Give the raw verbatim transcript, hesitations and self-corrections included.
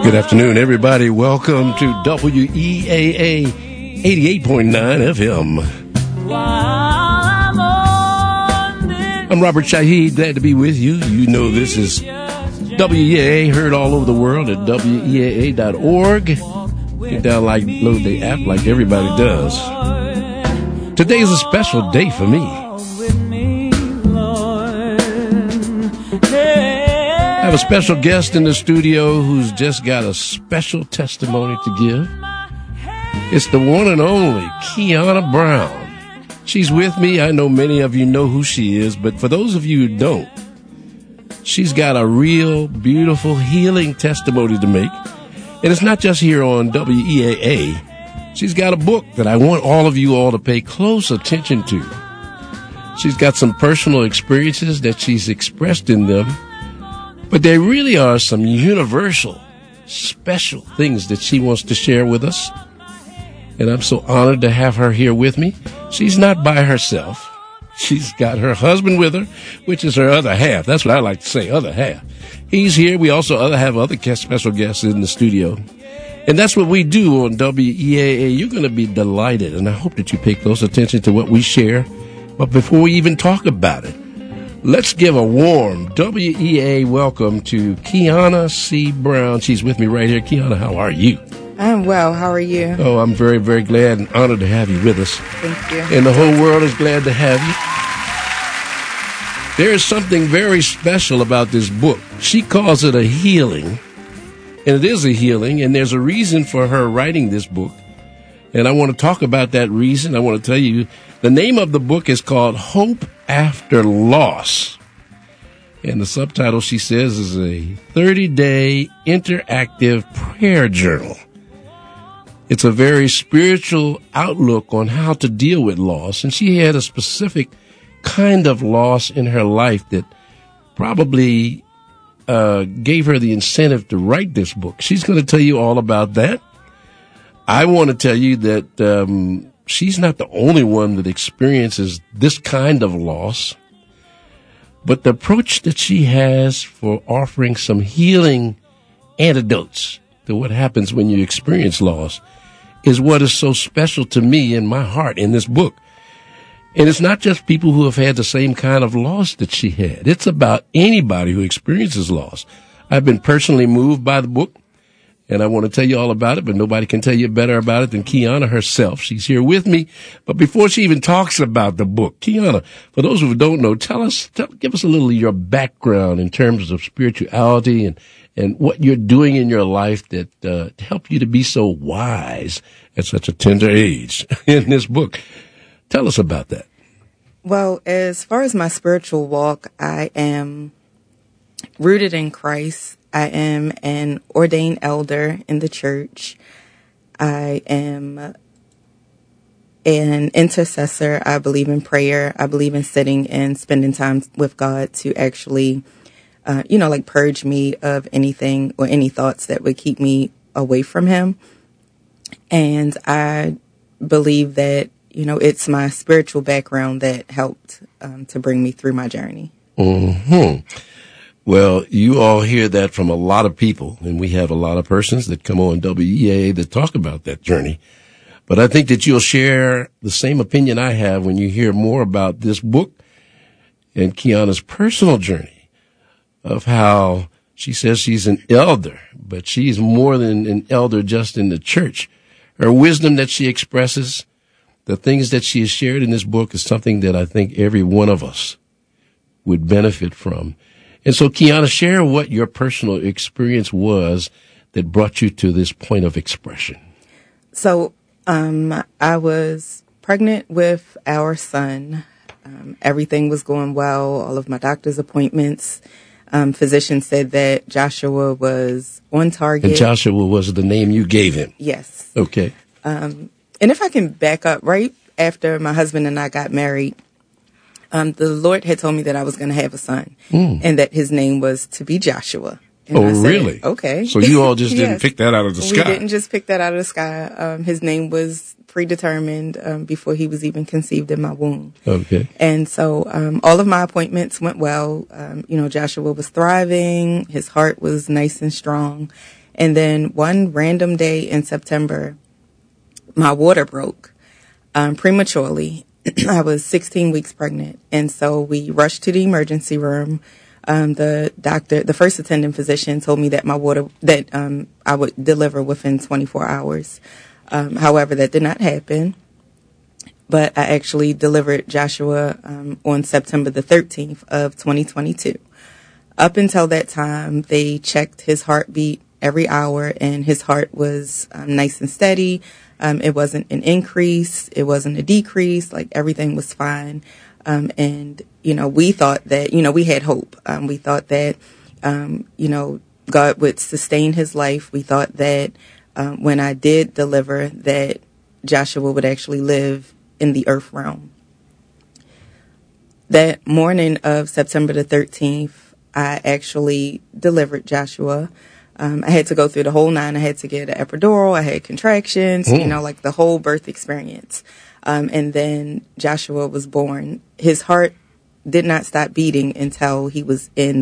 Good afternoon, everybody. Welcome to W E A A eighty-eight point nine F M. I'm Robert Shaheed. Glad to be with you. You know this is W E A A, heard all over the world at W E A A dot org. Get down, like, load the app like everybody does. Today is a special day for me. I have a special guest in the studio who's just got a special testimony to give. It's the one and only Kiana Brown. She's with me. I know many of you know who she is, but for those of you who don't, she's got a real, beautiful, healing testimony to make. And it's not just here on W E A A. She's got a book that I want all of you all to pay close attention to. She's got some personal experiences that she's expressed in them. But there really are some universal, special things that she wants to share with us. And I'm so honored to have her here with me. She's not by herself. She's got her husband with her, which is her other half. That's what I like to say, other half. He's here. We also other have other guest, special guests in the studio. And that's what we do on W E A A. You're going to be delighted, and I hope that you pay close attention to what we share. But before we even talk about it, let's give a warm W E A welcome to Kiana C. Brown. She's with me right here. Kiana, how are you? I'm well. How are you? Oh, I'm very, very glad and honored to have you with us. Thank you. And the whole world is glad to have you. There is something very special about this book. She calls it a healing, and it is a healing, and there's a reason for her writing this book. And I want to talk about that reason. I want to tell you the name of the book is called Hope After Loss. And the subtitle, she says, is a thirty-day interactive prayer journal. It's a very spiritual outlook on how to deal with loss. And she had a specific kind of loss in her life that probably uh, gave her the incentive to write this book. She's going to tell you all about that. I want to tell you that um, she's not the only one that experiences this kind of loss. But the approach that she has for offering some healing antidotes to what happens when you experience loss is what is so special to me in my heart in this book. And it's not just people who have had the same kind of loss that she had. It's about anybody who experiences loss. I've been personally moved by the book, and I want to tell you all about it, but nobody can tell you better about it than Kiana herself. She's here with me. But before she even talks about the book, Kiana, for those who don't know, tell us, tell, give us a little of your background in terms of spirituality and, and what you're doing in your life that uh, help you to be so wise at such a tender age in this book. Tell us about that. Well, as far as my spiritual walk, I am rooted in Christ. I am an ordained elder in the church. I am an intercessor. I believe in prayer. I believe in sitting and spending time with God to actually, uh, you know, like purge me of anything or any thoughts that would keep me away from Him. And I believe that, you know, it's my spiritual background that helped um, to bring me through my journey. Mm-hmm. Well, you all hear that from a lot of people, and we have a lot of persons that come on W E A A that talk about that journey. But I think that you'll share the same opinion I have when you hear more about this book and Kiana's personal journey of how she says she's an elder, but she's more than an elder just in the church. Her wisdom that she expresses, the things that she has shared in this book is something that I think every one of us would benefit from. And so, Kiana, share what your personal experience was that brought you to this point of expression. So, um, I was pregnant with our son. Um, everything was going well. All of my doctor's appointments. Um, physicians said that Joshua was on target. And Joshua was the name you gave him. Yes. Okay. Um, and if I can back up, right after my husband and I got married, Um, the Lord had told me that I was going to have a son mm. and that his name was to be Joshua. And oh, I said, really? Okay. So you all just yes. didn't pick that out of the sky? We didn't just pick that out of the sky. Um, his name was predetermined um, before he was even conceived in my womb. Okay. And so um, all of my appointments went well. Um, you know, Joshua was thriving. His heart was nice and strong. And then one random day in September, my water broke um, prematurely. I was sixteen weeks pregnant. And so we rushed to the emergency room. Um, the doctor, the first attending physician told me that my water, that um, I would deliver within twenty-four hours. Um, however, that did not happen. But I actually delivered Joshua um, on September the thirteenth of twenty twenty-two. Up until that time, they checked his heartbeat every hour, and his heart was um, nice and steady. Um, it wasn't an increase. It wasn't a decrease. Like, everything was fine. Um, and, you know, we thought that, you know, we had hope. Um, we thought that, um, you know, God would sustain his life. We thought that um, when I did deliver, that Joshua would actually live in the earth realm. That morning of September the thirteenth, I actually delivered Joshua. Um, I had to go through the whole nine. I had to get an epidural. I had contractions, mm. you know, like the whole birth experience. Um, and then Joshua was born. His heart did not stop beating until he was in